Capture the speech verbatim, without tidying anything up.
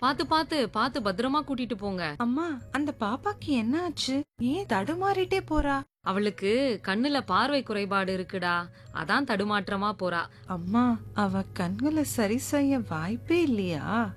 பாத்து பாத்து பாத்து பத்திரமா கூட்டிட்டு போங்க. அம்மா, அந்த பாப்பாக்கு என்ன ஆச்சு? ஏன் தடுமாறிட்டே போறா? அவளுக்கு கண்ணுல பார்வை குறைபாடு இருக்குடா, அதான் தடுமாற்றமா போறா. அம்மா, அவ கண்களை சரி செய்ய வாய்ப்பே இல்லையா?